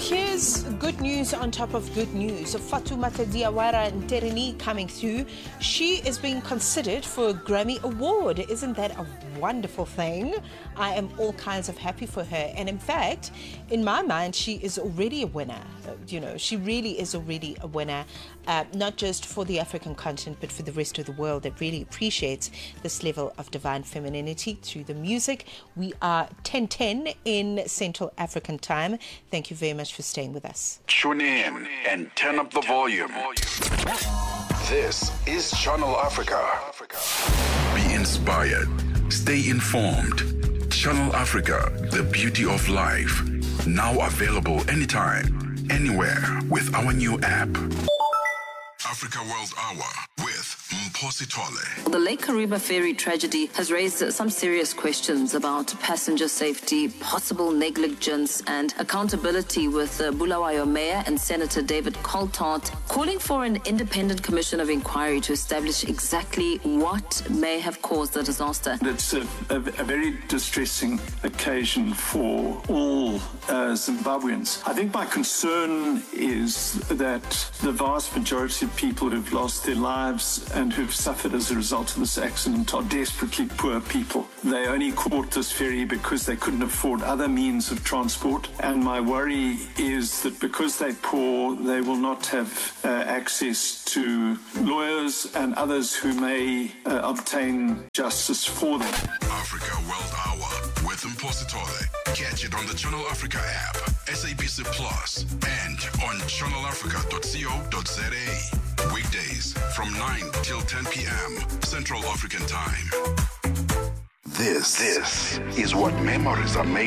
here's good news on top of good news. Fatoumata Diawara Nterini coming through. She is being considered for a Grammy Award. Isn't that a wonderful thing? I am all kinds of happy for her. And in fact, in my mind, she is already a winner. She really is already a winner, not just for the African continent, but for the rest of the world that really appreciates this level of divine femininity through the music. We are 10:10 in Central African time. Thank you very much for staying with us. Tune in and turn up the volume. This is Channel Africa. Be inspired. Stay informed. Channel Africa, the beauty of life. Now available anytime, anywhere with our new app. Africa World Hour with Mphosi Tole. The Lake Kariba ferry tragedy has raised some serious questions about passenger safety, possible negligence and accountability, with Bulawayo Mayor and Senator David Coltart calling for an independent commission of inquiry to establish exactly what may have caused the disaster. It's a very distressing occasion for all Zimbabweans. I think my concern is that the vast majority of people who've lost their lives and who've suffered as a result of this accident are desperately poor people. They only caught this ferry because they couldn't afford other means of transport. And my worry is that because they're poor, they will not have access to lawyers and others who may obtain justice for them. Africa World Hour with Mphosi Tole. Catch it on the Channel Africa app, SABC Plus, and on channelafrica.co.za. Weekdays from 9 till 10 p.m. Central African Time. This is what memories are made